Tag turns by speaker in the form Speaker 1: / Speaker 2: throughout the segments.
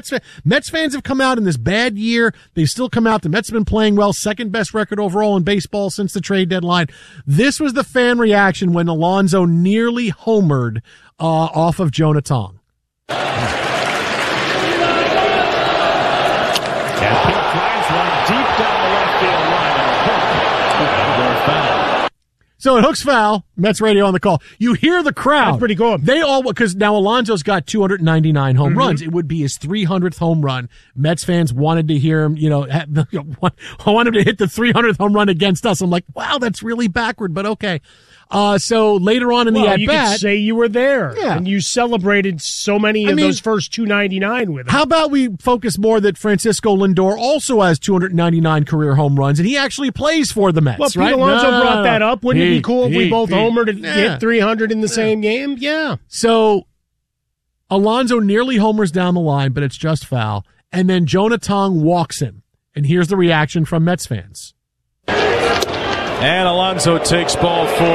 Speaker 1: Mets fans have come out in this bad year. They still come out. The Mets have been playing well, second best record overall in baseball since the trade deadline. This was the fan reaction when Alonso nearly homered off of Jonah Tong. So it hooks foul. Mets radio on the call. You hear the crowd.
Speaker 2: That's pretty cool.
Speaker 1: They all, because now Alonso's got 299 home runs. It would be his 300th home run. Mets fans wanted to hear him, I want him to hit the 300th home run against us. I'm like, wow, that's really backward, but okay. So later on in the at-bat.
Speaker 2: You could say you were there.
Speaker 1: Yeah.
Speaker 2: And you celebrated so many of those first 299 with him.
Speaker 1: How about we focus more that Francisco Lindor also has 299 career home runs, and he actually plays for the Mets,
Speaker 2: well,
Speaker 1: right?
Speaker 2: Pete Alonso brought that up. Wouldn't it be cool if we both homered and hit 300 in the same game? Yeah.
Speaker 1: So Alonso nearly homers down the line, but it's just foul. And then Jonah Tong walks him. And here's the reaction from Mets fans.
Speaker 3: And Alonso takes ball 4.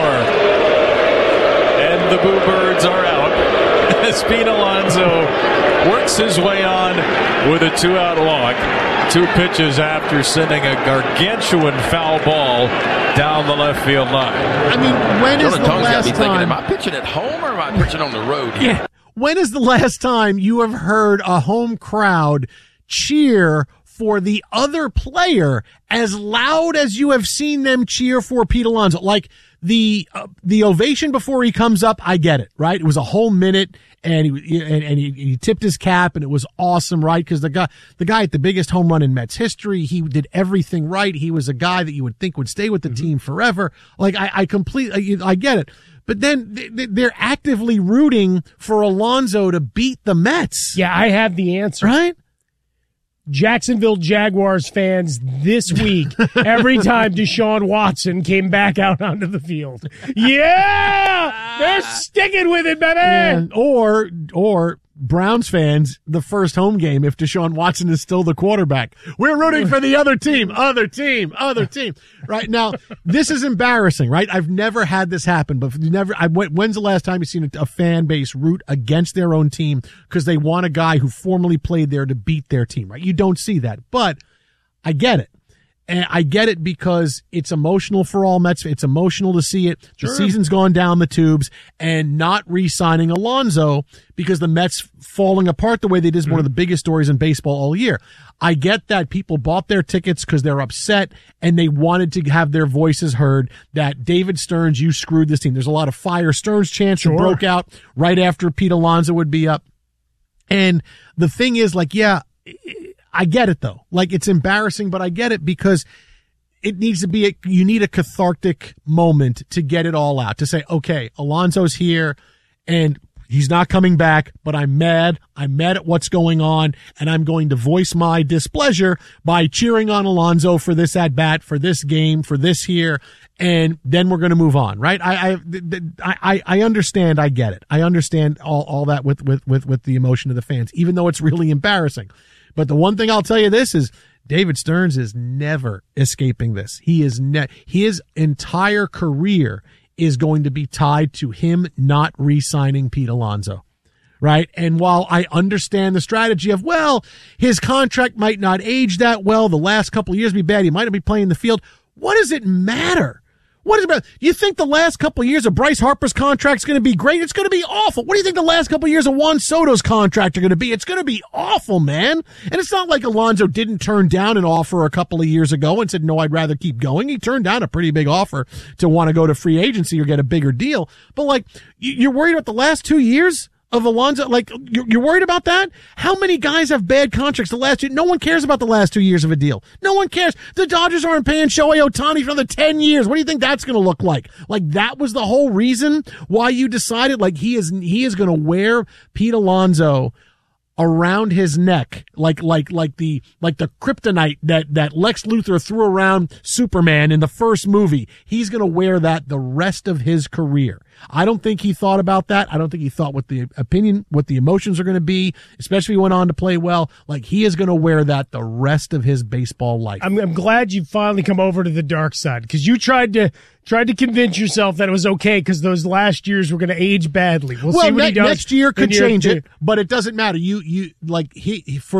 Speaker 3: And the Boo Birds are out. As Pete Alonso works his way on with a 2-out walk. 2 pitches after sending a gargantuan foul ball down the left field line.
Speaker 1: I mean, when is the last time?
Speaker 4: Am I pitching at home or am I pitching on the road here?
Speaker 1: Yeah. When is the last time you have heard a home crowd cheer for the other player as loud as you have seen them cheer for Pete Alonso? Like the ovation before he comes up, I get it, right? It was a whole minute, and he tipped his cap, and it was awesome, right? Because the guy at the biggest home run in Mets history, he did everything right. He was a guy that you would think would stay with the team forever. Like I get it. But then they're actively rooting for Alonso to beat the Mets.
Speaker 2: Yeah, I have the answer.
Speaker 1: Right?
Speaker 2: Jacksonville Jaguars fans this week, every time Deshaun Watson came back out onto the field. Yeah! They're sticking with it, baby!
Speaker 1: And, or Browns fans, the first home game, if Deshaun Watson is still the quarterback. We're rooting for the other team. Right now, this is embarrassing, right? I've never had this happen, but when's the last time you've seen a fan base root against their own team because they want a guy who formerly played there to beat their team, right? You don't see that, but I get it. And I get it because it's emotional for all Mets. It's emotional to see it.
Speaker 2: Sure.
Speaker 1: The season's gone down the tubes, and not re-signing Alonso because the Mets falling apart the way they did is one of the biggest stories in baseball all year. I get that people bought their tickets because they're upset and they wanted to have their voices heard that David Stearns, you screwed this team. There's a lot of fire Stearns chants that broke out right after Pete Alonso would be up. And the thing is, like, yeah, I get it though. Like, it's embarrassing, but I get it because it needs to be you need a cathartic moment to get it all out, to say, okay, Alonso's here and he's not coming back, but I'm mad. I'm mad at what's going on, and I'm going to voice my displeasure by cheering on Alonso for this at bat, for this game, for this here, and then we're going to move on, right? I understand. I get it. I understand all that with the emotion of the fans, even though it's really embarrassing. But the one thing I'll tell you this is David Stearns is never escaping this. His entire career is going to be tied to him not re-signing Pete Alonso, right? And while I understand the strategy of, well, his contract might not age that well, the last couple of years be bad, he might not be playing the field, what does it matter? What is it about? You think the last couple of years of Bryce Harper's contract is going to be great? It's going to be awful. What do you think the last couple of years of Juan Soto's contract are going to be? It's going to be awful, man. And it's not like Alonso didn't turn down an offer a couple of years ago and said, no, I'd rather keep going. He turned down a pretty big offer to want to go to free agency or get a bigger deal. But like, you're worried about the last 2 years of Alonso? Like, you're worried about that? How many guys have bad contracts the last year? No one cares about the last 2 years of a deal. No one cares. The Dodgers aren't paying Shohei Ohtani for another 10 years. What do you think that's going to look like? Like, that was the whole reason why you decided, like, he is going to wear Pete Alonso around his neck, like the kryptonite that Lex Luthor threw around Superman in the first movie. He's going to wear that the rest of his career. I don't think he thought about that. I don't think he thought what the emotions are going to be, especially if he went on to play well. Like, he is going to wear that the rest of his baseball life.
Speaker 2: I'm glad you finally come over to the dark side, because you tried to convince yourself that it was okay because those last years were going to age badly. We'll see what he does.
Speaker 1: Next year could change it, but it doesn't matter. For